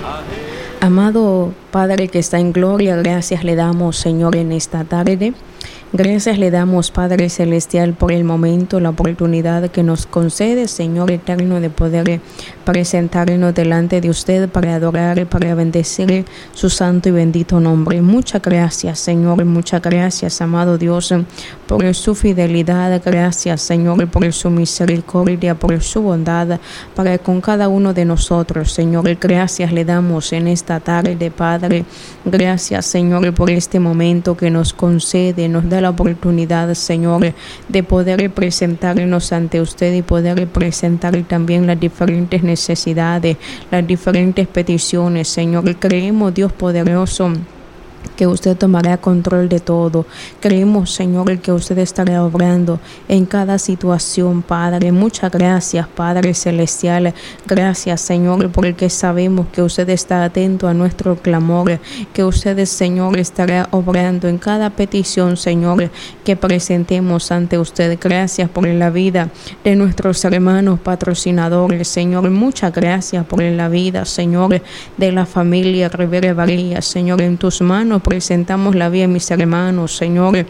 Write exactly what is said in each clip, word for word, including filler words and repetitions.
Amado Padre que está en gloria, gracias le damos, Señor, en esta tarde. Gracias le damos, Padre Celestial, por el momento, la oportunidad que nos concede, Señor eterno, de poder presentarnos delante de usted para adorar, para bendecir su santo y bendito nombre. Muchas gracias, Señor, muchas gracias, amado Dios, por su fidelidad. Gracias, Señor, por su misericordia, por su bondad para con cada uno de nosotros, Señor. Gracias le damos en esta tarde, Padre. Gracias, Señor, por este momento que nos concede, nos da la oportunidad, Señor, de poder presentarnos ante usted y poder presentar también las diferentes necesidades, las diferentes peticiones, Señor. Creemos, Dios poderoso, que usted tomará control de todo. Creemos, Señor, que usted estará obrando en cada situación, Padre. Muchas gracias, Padre Celestial. Gracias, Señor, porque sabemos que usted está atento a nuestro clamor, que usted, Señor, estará obrando en cada petición, Señor, que presentemos ante usted. Gracias por la vida de nuestros hermanos patrocinadores, Señor. Muchas gracias por la vida, Señor, de la familia Rivera Varillas, Señor. En tus manos presentamos la vida de mis hermanos, Señor.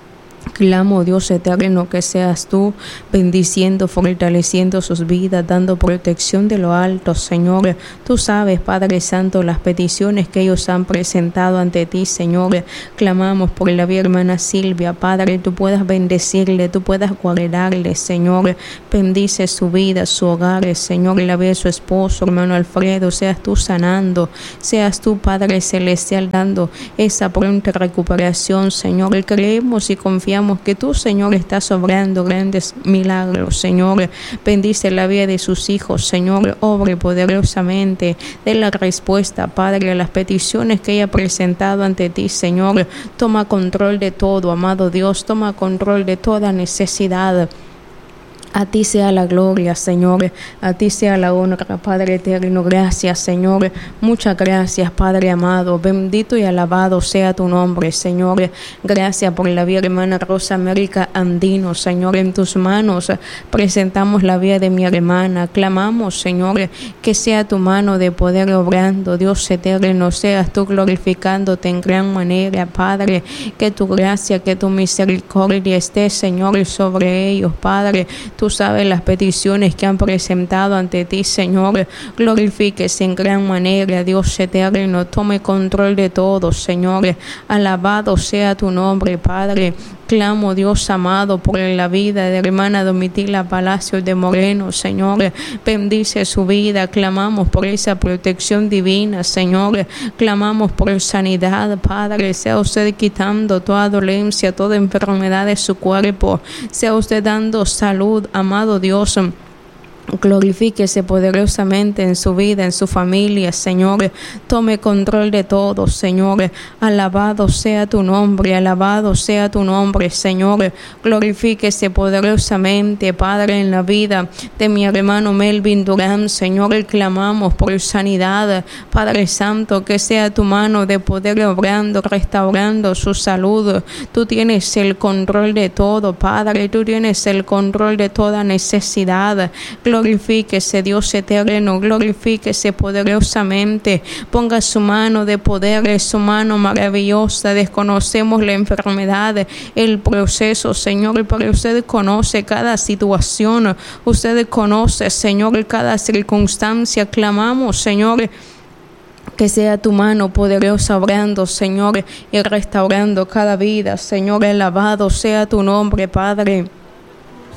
Clamo, Dios eterno, que seas tú bendiciendo, fortaleciendo sus vidas, dando protección de lo alto, Señor. Tú sabes, Padre Santo, las peticiones que ellos han presentado ante ti, Señor. Clamamos por la vida hermana Silvia, Padre, tú puedas bendecirle, tú puedas guardarle, Señor. Bendice su vida, su hogar, Señor, y la vida de su esposo, hermano Alfredo. Seas tú sanando, seas tú, Padre Celestial, dando esa pronta recuperación, Señor. Y creemos y confiamos que tú, Señor, estás obrando grandes milagros, Señor. Bendice la vida de sus hijos, Señor. Obre poderosamente. De la respuesta, Padre, a las peticiones que ella ha presentado ante ti, Señor. Toma control de todo, amado Dios. Toma control de toda necesidad. A ti sea la gloria, Señor. A ti sea la honra, Padre eterno. Gracias, Señor. Muchas gracias, Padre amado. Bendito y alabado sea tu nombre, Señor. Gracias por la vida, hermana Rosa América Andino, Señor. En tus manos presentamos la vida de mi hermana. Clamamos, Señor, que sea tu mano de poder obrando. Dios eterno, seas tú glorificándote en gran manera, Padre. Que tu gracia, que tu misericordia esté, Señor, sobre ellos, Padre. Tú sabes las peticiones que han presentado ante ti, Señor. Glorifíquese en gran manera, Dios eterno. Tome control de todo, Señor. Alabado sea tu nombre, Padre. Clamo, Dios amado, por la vida de hermana Domitila Palacios de Moreno, Señor. Bendice su vida. Clamamos por esa protección divina, Señor. Clamamos por sanidad, Padre. Sea usted quitando toda dolencia, toda enfermedad de su cuerpo. Sea usted dando salud, amado Dios. Glorifíquese poderosamente en su vida, en su familia, Señor. Tome control de todo, Señor. Alabado sea tu nombre, alabado sea tu nombre, Señor. Glorifíquese poderosamente, Padre, en la vida de mi hermano Melvin Durán, Señor. Clamamos por sanidad, Padre Santo, que sea tu mano de poder obrando, restaurando su salud. Tú tienes el control de todo, Padre. Tú tienes el control de toda necesidad. Glorifíquese, Dios eterno, glorifíquese poderosamente. Ponga su mano de poder, su mano maravillosa. Desconocemos la enfermedad, el proceso, Señor, pero usted conoce cada situación. Usted conoce, Señor, cada circunstancia. Clamamos, Señor, que sea tu mano poderosa obrando, Señor, y restaurando cada vida. Señor, alabado sea tu nombre, Padre.